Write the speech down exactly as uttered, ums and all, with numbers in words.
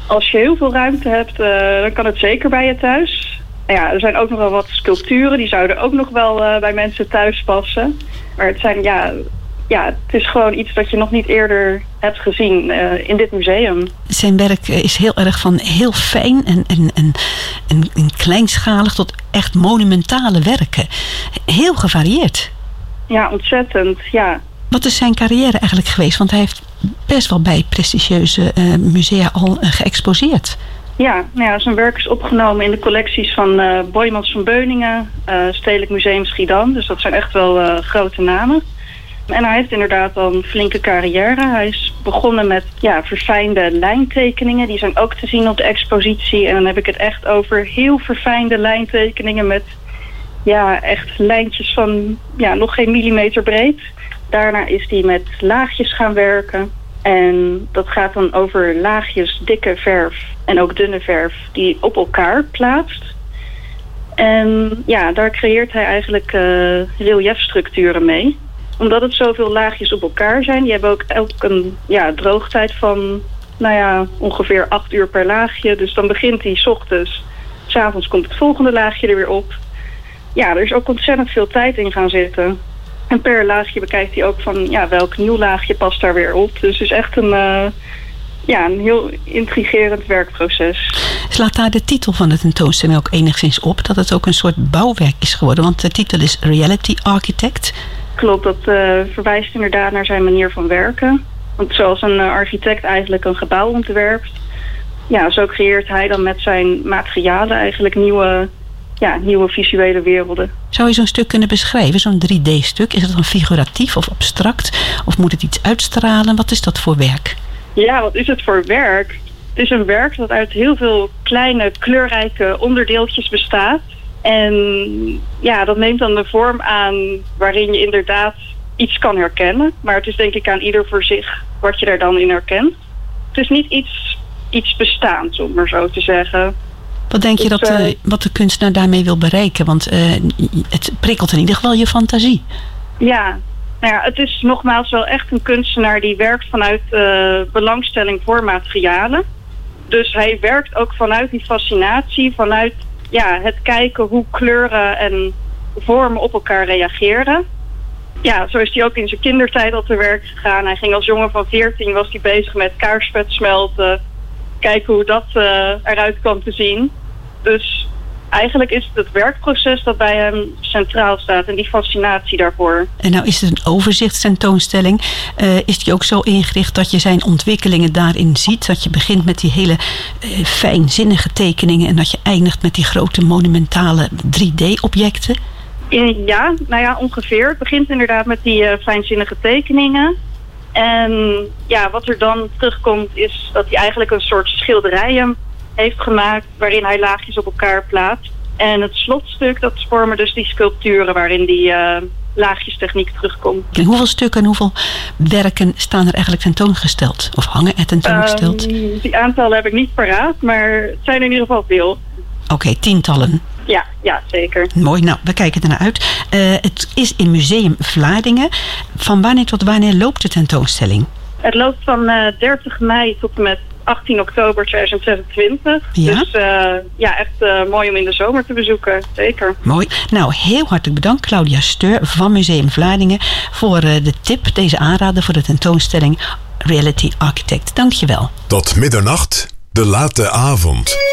Als je heel veel ruimte hebt, uh, dan kan het zeker bij je thuis. Ja, er zijn ook nog wel wat sculpturen, die zouden ook nog wel uh, bij mensen thuis passen. Maar het zijn, ja, ja, het is gewoon iets dat je nog niet eerder hebt gezien uh, in dit museum. Zijn werk is heel erg van heel fijn en, en, en, en, en kleinschalig tot echt monumentale werken. Heel gevarieerd. Ja, ontzettend, ja. Wat is zijn carrière eigenlijk geweest? Want hij heeft best wel bij prestigieuze uh, musea al uh, geëxposeerd. Ja, nou ja, zijn werk is opgenomen in de collecties van uh, Boijmans van Beuningen, uh, Stedelijk Museum Schiedam. Dus dat zijn echt wel uh, grote namen. En hij heeft inderdaad al een flinke carrière. Hij is begonnen met ja, verfijnde lijntekeningen. Die zijn ook te zien op de expositie. En dan heb ik het echt over heel verfijnde lijntekeningen met ja, echt lijntjes van ja, nog geen millimeter breed. Daarna is hij met laagjes gaan werken. En dat gaat dan over laagjes dikke verf en ook dunne verf die op elkaar plaatst. En ja, daar creëert hij eigenlijk uh, reliefstructuren mee. Omdat het zoveel laagjes op elkaar zijn. Die hebben ook elk een ja, droogtijd van nou ja, ongeveer acht uur per laagje. Dus dan begint hij 's ochtends. 's Avonds komt het volgende laagje er weer op. Ja, er is ook ontzettend veel tijd in gaan zitten. En per laagje bekijkt hij ook van ja, welk nieuw laagje past daar weer op. Dus het is echt een, uh, ja, een heel intrigerend werkproces. Slaat daar de titel van de tentoonstelling ook enigszins op? Dat het ook een soort bouwwerk is geworden? Want de titel is Reality Architect. Klopt, dat uh, verwijst inderdaad naar zijn manier van werken. Want zoals een uh, architect eigenlijk een gebouw ontwerpt, ja, zo creëert hij dan met zijn materialen eigenlijk nieuwe, ja, nieuwe visuele werelden. Zou je zo'n stuk kunnen beschrijven, zo'n drie D-stuk? Is het dan figuratief of abstract? Of moet het iets uitstralen? Wat is dat voor werk? Ja, wat is het voor werk? Het is een werk dat uit heel veel kleine, kleurrijke onderdeeltjes bestaat. En ja, dat neemt dan de vorm aan waarin je inderdaad iets kan herkennen. Maar het is denk ik aan ieder voor zich wat je daar dan in herkent. Het is niet iets, iets bestaans, om maar zo te zeggen. Wat denk je dus, dat uh, wat de kunstenaar daarmee wil bereiken? Want uh, het prikkelt in ieder geval je fantasie. Ja, nou ja, het is nogmaals wel echt een kunstenaar die werkt vanuit uh, belangstelling voor materialen. Dus hij werkt ook vanuit die fascinatie, vanuit ja, het kijken hoe kleuren en vormen op elkaar reageren. Ja, zo is hij ook in zijn kindertijd al te werk gegaan. Hij ging als jongen van veertien, was hij bezig met kaarsvet smelten. Kijken hoe dat uh, eruit kwam te zien. Dus eigenlijk is het het werkproces dat bij hem centraal staat en die fascinatie daarvoor. En nou is het een overzichtstentoonstelling. Uh, is die ook zo ingericht dat je zijn ontwikkelingen daarin ziet? Dat je begint met die hele uh, fijnzinnige tekeningen en dat je eindigt met die grote monumentale drie D-objecten? Ja, nou ja, ongeveer. Het begint inderdaad met die uh, fijnzinnige tekeningen. En ja, wat er dan terugkomt is dat hij eigenlijk een soort schilderijen heeft gemaakt waarin hij laagjes op elkaar plaatst. En het slotstuk, dat vormen dus die sculpturen waarin die uh, laagjestechniek terugkomt. En hoeveel stukken en hoeveel werken staan er eigenlijk tentoongesteld? Of hangen er tentoongesteld? Um, die aantallen heb ik niet paraat, maar het zijn in ieder geval veel. Oké, okay, tientallen. Ja, ja, zeker. Mooi, nou, we kijken ernaar uit. Uh, het is in Museum Vlaardingen. Van wanneer tot wanneer loopt de tentoonstelling? Het loopt van uh, dertig mei tot en met achttien oktober tweeduizend zesentwintig. Ja? Dus uh, ja, echt uh, mooi om in de zomer te bezoeken, zeker. Mooi. Nou, heel hartelijk bedankt Claudia Steur van Museum Vlaardingen voor uh, de tip, deze aanrader voor de tentoonstelling Reality Architect. Dank je wel. Tot middernacht, de late avond.